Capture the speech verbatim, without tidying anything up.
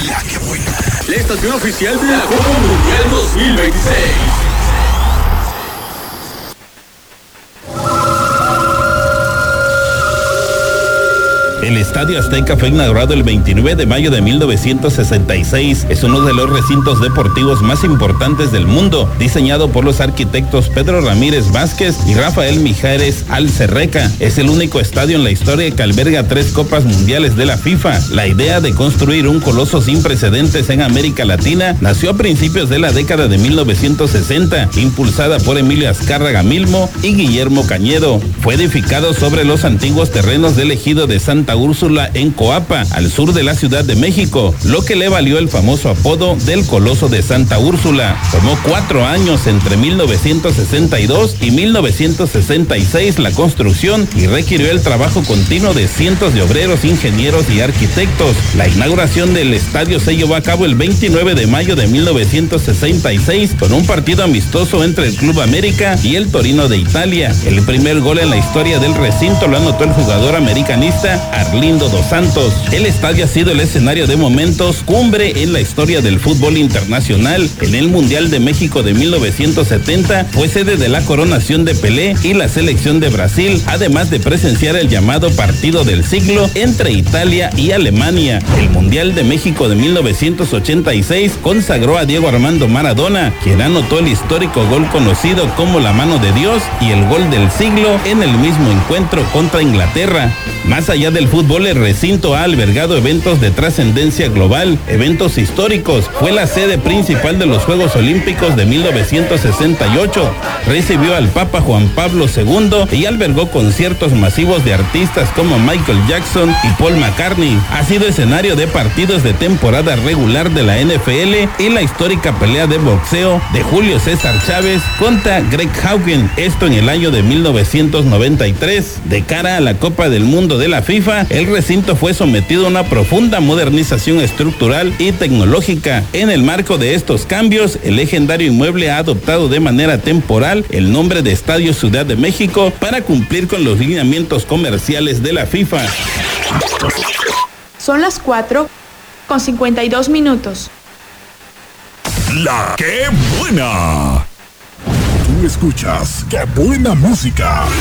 La que buena. La estación oficial de la Copa Mundial dos mil veintiséis. El Estadio Azteca fue inaugurado el veintinueve de mayo de mil novecientos sesenta y seis. Es uno de los recintos deportivos más importantes del mundo, diseñado por los arquitectos Pedro Ramírez Vázquez y Rafael Mijares Alcerreca. Es el único estadio en la historia que alberga tres Copas Mundiales de la FIFA. La idea de construir un coloso sin precedentes en América Latina nació a principios de la década de mil novecientos sesenta, impulsada por Emilio Azcárraga Milmo y Guillermo Cañedo. Fue edificado sobre los antiguos terrenos del ejido de Santa Úrsula en Coapa, al sur de la Ciudad de México, lo que le valió el famoso apodo del Coloso de Santa Úrsula. Tomó cuatro años entre mil novecientos sesenta y dos y mil novecientos sesenta y seis la construcción y requirió el trabajo continuo de cientos de obreros, ingenieros y arquitectos. La inauguración del estadio se llevó a cabo el veintinueve de mayo de mil novecientos sesenta y seis con un partido amistoso entre el Club América y el Torino de Italia. El primer gol en la historia del recinto lo anotó el jugador americanista Arlindo dos Santos. El estadio ha sido el escenario de momentos cumbre en la historia del fútbol internacional. En el Mundial de México de mil novecientos setenta fue sede de la coronación de Pelé y la selección de Brasil, además de presenciar el llamado partido del siglo entre Italia y Alemania. El Mundial de México de mil novecientos ochenta y seis consagró a Diego Armando Maradona, quien anotó el histórico gol conocido como la mano de Dios y el gol del siglo en el mismo encuentro contra Inglaterra. Más allá del fútbol, el recinto ha albergado eventos de trascendencia global, eventos históricos. Fue la sede principal de los Juegos Olímpicos de mil novecientos sesenta y ocho. Recibió al Papa Juan Pablo segundo y albergó conciertos masivos de artistas como Michael Jackson y Paul McCartney. Ha sido escenario de partidos de temporada regular de la N F L y la histórica pelea de boxeo de Julio César Chávez contra Greg Haugen, esto en el año de mil novecientos noventa y tres. De cara a la Copa del Mundo de la FIFA, el recinto fue sometido a una profunda modernización estructural y tecnológica. En el marco de estos cambios, el legendario inmueble ha adoptado de manera temporal el nombre de Estadio Ciudad de México para cumplir con los lineamientos comerciales de la FIFA. Son las cuatro con cincuenta y dos minutos. La que buena. Tú escuchas Qué Buena Música.